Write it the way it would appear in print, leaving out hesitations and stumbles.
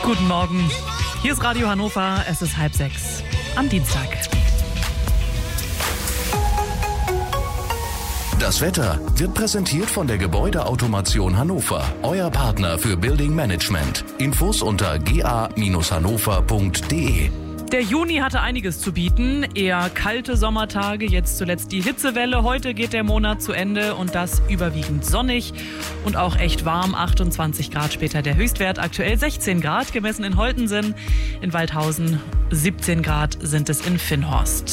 Guten Morgen. Hier ist Radio Hannover. Es ist 5:30 am Dienstag. Das Wetter wird präsentiert von der Gebäudeautomation Hannover. Euer Partner für Building Management. Infos unter ga-hannover.de. Der Juni hatte einiges zu bieten. Eher kalte Sommertage, jetzt zuletzt die Hitzewelle. Heute geht der Monat zu Ende und das überwiegend sonnig und auch echt warm. 28 Grad später der Höchstwert. Aktuell 16 Grad, gemessen in Holtensen. In Waldhausen 17 Grad sind es in Finnhorst.